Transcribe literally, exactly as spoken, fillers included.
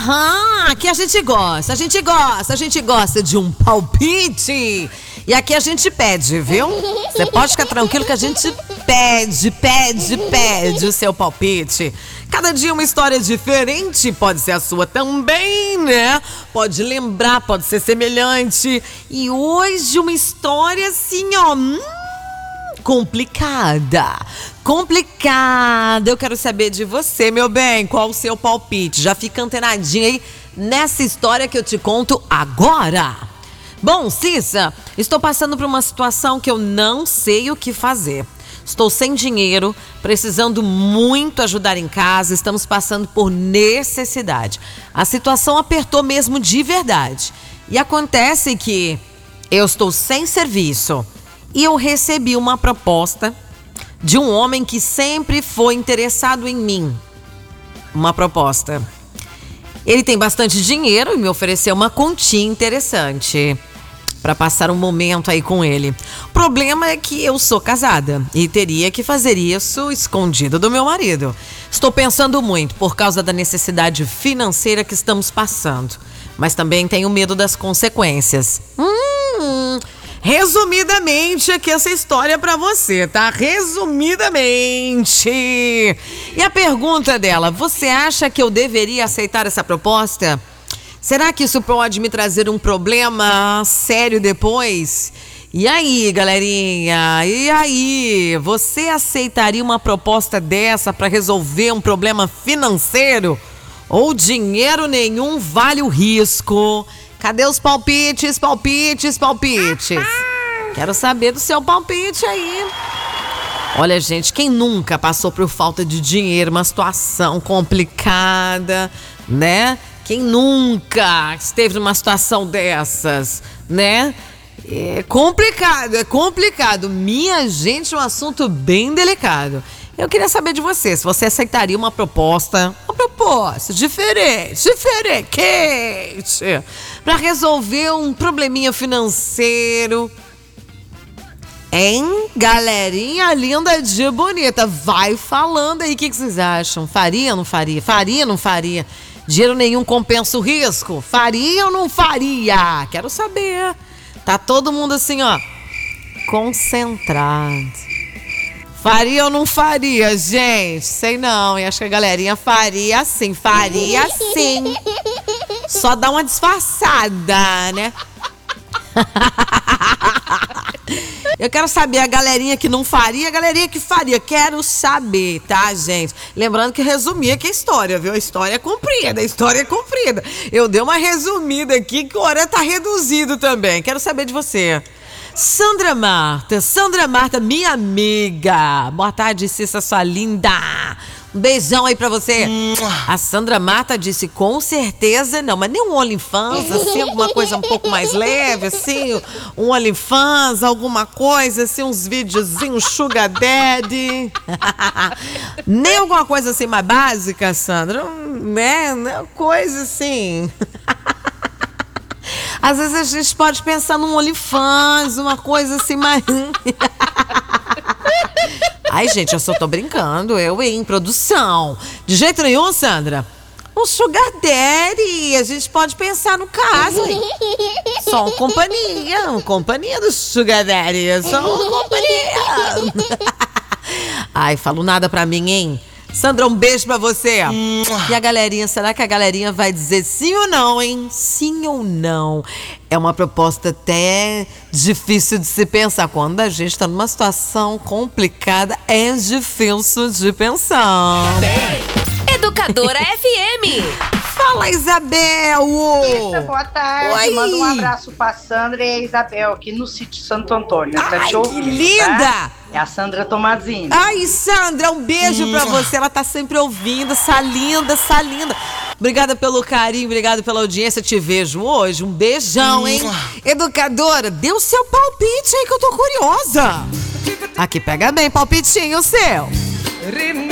Aham, aqui a gente gosta, a gente gosta, a gente gosta de um palpite. E aqui a gente pede, viu? Você pode ficar tranquilo que a gente pede, pede, pede o seu palpite. Cada dia uma história diferente, pode ser a sua também, né? Pode lembrar, pode ser semelhante. E hoje uma história assim, ó, hum, complicada. Complicada. Eu quero saber de você, meu bem, qual o seu palpite? Já fica antenadinho aí nessa história que eu te conto agora. Bom, Cissa, estou passando por uma situação que eu não sei o que fazer. Estou sem dinheiro, precisando muito ajudar em casa, estamos passando por necessidade. A situação apertou mesmo de verdade. E acontece que eu estou sem serviço e eu recebi uma proposta de um homem que sempre foi interessado em mim. Uma proposta. Ele tem bastante dinheiro e me ofereceu uma continha interessante para passar um momento aí com ele. O problema é que eu sou casada e teria que fazer isso escondido do meu marido. Estou pensando muito por causa da necessidade financeira que estamos passando, mas também tenho medo das consequências. Hum, resumidamente, aqui essa história é para você, tá? Resumidamente. E a pergunta dela, você acha que eu deveria aceitar essa proposta? Será que isso pode me trazer um problema sério depois? E aí, galerinha? E aí? Você aceitaria uma proposta dessa para resolver um problema financeiro? Ou dinheiro nenhum vale o risco? Cadê os palpites, palpites, palpites? Quero saber do seu palpite aí. Olha, gente, quem nunca passou por falta de dinheiro, uma situação complicada, né? Quem nunca esteve numa situação dessas, né? É complicado, é complicado. Minha gente, é um assunto bem delicado. Eu queria saber de você, se você aceitaria uma proposta, uma proposta diferente, diferente, para resolver um probleminha financeiro. Hein? Galerinha linda de bonita, vai falando aí, o que, que vocês acham? Faria ou não faria? Faria ou não faria? Dinheiro nenhum compensa o risco? Faria ou não faria? Quero saber. Tá todo mundo assim, ó, concentrado. Faria ou não faria, gente? Sei não, e acho que a galerinha faria sim, faria sim. Só dá uma disfarçada, né? Eu quero saber a galerinha que não faria, a galerinha que faria. Quero saber, tá, gente? Lembrando que resumir aqui a história, viu? A história é comprida, a história é comprida. Eu dei uma resumida aqui que o horário tá reduzido também. Quero saber de você. Sandra Marta, Sandra Marta, minha amiga. Boa tarde, Cissa, sua linda. Um beijão aí pra você. A Sandra Marta disse, com certeza não, mas nem um OnlyFans, assim, alguma coisa um pouco mais leve, assim, um OnlyFans, alguma coisa, assim, uns videozinhos, Sugar Daddy. Nem alguma coisa assim mais básica, Sandra, né? Coisa assim. Às vezes a gente pode pensar num OnlyFans, uma coisa assim mais... Ai, gente, eu só tô brincando, eu em produção. De jeito nenhum, Sandra. Um Sugar Daddy, a gente pode pensar no caso, hein? Só uma companhia, uma companhia do Sugar Daddy, só uma companhia. Ai, falo nada pra mim, hein? Sandra, um beijo pra você. E a galerinha, será que a galerinha vai dizer sim ou não, hein? Sim ou não? É uma proposta até difícil de se pensar. Quando a gente tá numa situação complicada, é difícil de pensar. Educadora F M. Fala, Isabel! Isso, boa tarde. Oi. Manda um abraço pra Sandra e a Isabel aqui no sítio Santo Antônio. Tá Ai, te ouvindo, que linda! Tá? É a Sandra Tomazini. Ai, Sandra, um beijo hum. pra você. Ela tá sempre ouvindo, essa linda, essa linda. Obrigada pelo carinho, obrigada pela audiência. Te vejo hoje. Um beijão, hein? Educadora, dê o seu palpite aí que eu tô curiosa. Aqui, pega bem, palpitinho seu.